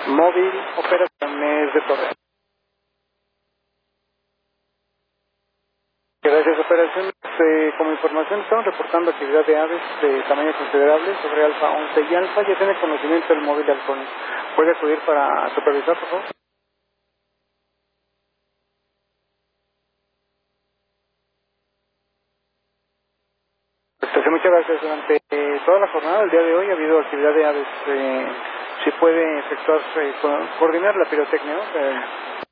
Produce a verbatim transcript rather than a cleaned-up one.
Móvil, operaciones de torre. Gracias, operaciones. Eh, como información, estamos reportando actividad de aves de tamaño considerable sobre Alfa once y Alfa. Ya tiene conocimiento del móvil halcón. ¿Puede acudir para supervisar, por favor? Pues, muchas gracias. Durante eh, toda la jornada del día de hoy ha habido actividad de aves. Eh, si puede efectuar, eh, co- coordinar la pirotecnia, ¿no? Eh,